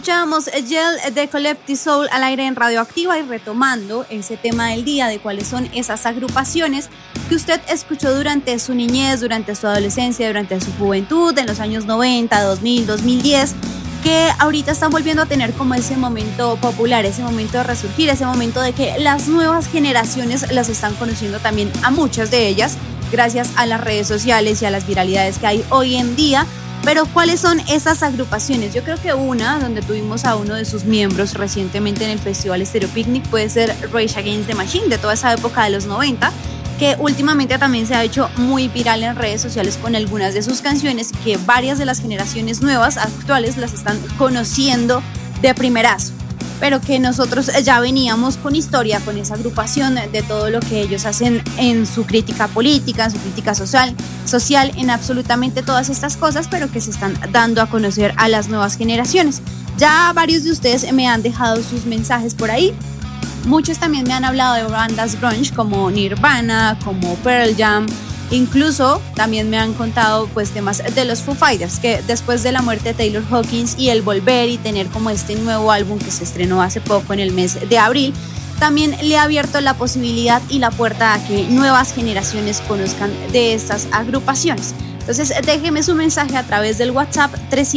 Escuchábamos Gel de Collective Soul al aire en Radioactiva y retomando ese tema del día de cuáles son esas agrupaciones que usted escuchó durante su niñez, durante su adolescencia, durante su juventud, en los años 90, 2000, 2010, que ahorita están volviendo a tener como ese momento popular, ese momento de resurgir, ese momento de que las nuevas generaciones las están conociendo también a muchas de ellas, gracias a las redes sociales y a las viralidades que hay hoy en día. Pero ¿cuáles son esas agrupaciones? Yo creo que una, donde tuvimos a uno de sus miembros recientemente en el Festival Stereo Picnic, puede ser Rage Against the Machine, de toda esa época de los 90, que últimamente también se ha hecho muy viral en redes sociales con algunas de sus canciones, que varias de las generaciones nuevas, actuales, las están conociendo de primerazo. Pero que nosotros ya veníamos con historia, con esa agrupación de todo lo que ellos hacen en su crítica política, en su crítica social, en absolutamente todas estas cosas, pero que se están dando a conocer a las nuevas generaciones. Ya varios de ustedes me han dejado sus mensajes por ahí. Muchos también me han hablado de bandas grunge como Nirvana, como Pearl Jam. Incluso también me han contado pues temas de los Foo Fighters, que después de la muerte de Taylor Hawkins y el volver y tener como este nuevo álbum que se estrenó hace poco en el mes de abril, también le ha abierto la posibilidad y la puerta a que nuevas generaciones conozcan de estas agrupaciones. Entonces déjeme su mensaje a través del WhatsApp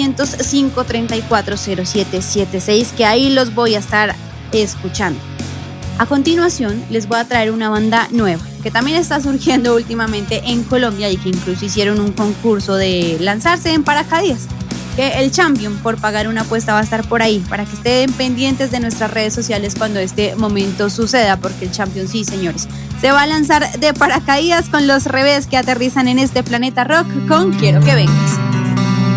305-340776, que ahí los voy a estar escuchando. A continuación les voy a traer una banda nueva que también está surgiendo últimamente en Colombia y que incluso hicieron un concurso de lanzarse en paracaídas, que el Champion, por pagar una apuesta, va a estar por ahí para que estén pendientes de nuestras redes sociales cuando este momento suceda, porque el Champion, sí señores, se va a lanzar de paracaídas con los Revés, que aterrizan en este planeta rock con Quiero que vengas.